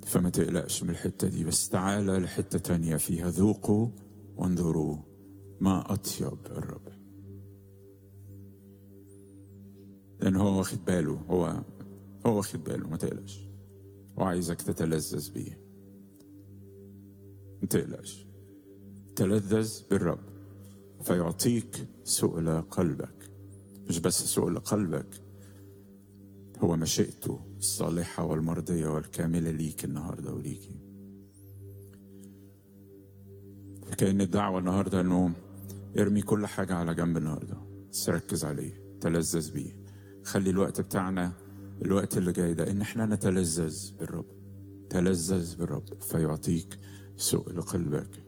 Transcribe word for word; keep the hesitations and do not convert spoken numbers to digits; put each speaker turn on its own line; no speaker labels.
فما تقلقش من الحتة دي، بس تعالى لحتة تانية فيها ذوقوا وانظروا ما أطيب الرب. لأن هو واخد باله، هو هو واخد باله، ما تقلقش. هو عايزك تتلذذ بيه، ما تقلقش. تلذذ بالرب فيعطيك سؤل قلبك. مش بس سؤل قلبك، هو مشيئته الصالحة والمرضية والكاملة ليك النهاردة وليكي. كأن الدعوة النهاردة انه ارمي كل حاجة على جنب النهاردة، بس ركز عليه، تلذذ بيه. خلي الوقت بتاعنا الوقت اللي جاي ده ان احنا نتلذذ بالرب. تلذذ بالرب فيعطيك سؤل قلبك.